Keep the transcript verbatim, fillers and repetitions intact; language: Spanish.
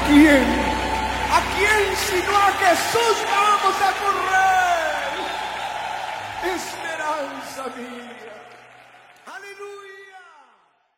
quién? ¿A quién sino a Jesús vamos a correr? Esperanza mía.